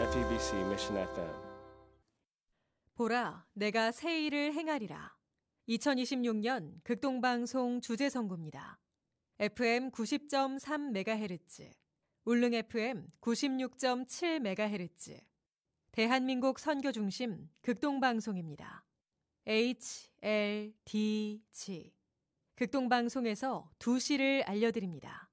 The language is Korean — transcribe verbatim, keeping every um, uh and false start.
에프이비씨 Mission 에프엠. 보라, 내가 새 일을 행하리라. 이천이십육 년 극동방송 주제선고입니다. 에프엠 구십 점 삼 메가헤르츠, 울릉 에프엠 구십육 점 칠 메가헤르츠, 대한민국 선교중심 극동방송입니다. 에이치 엘 디 지, 극동방송에서 두 시를 알려드립니다.